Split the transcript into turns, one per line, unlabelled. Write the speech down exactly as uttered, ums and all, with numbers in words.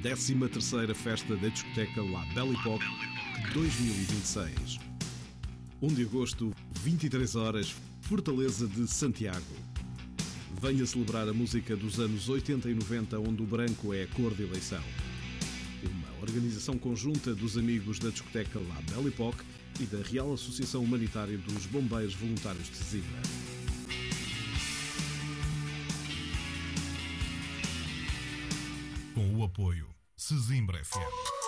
décima terceira Festa da Discoteca La Belle Époque dois mil e vinte e seis. um de agosto, vinte e três horas, Fortaleza de Santiago. Venha celebrar a música dos anos oitenta e noventa, onde o branco é a cor de eleição. Uma organização conjunta dos amigos da discoteca La Belle Époque e da Real Associação Humanitária dos Bombeiros Voluntários de Sesimbra.
Com o apoio Sesimbra F M.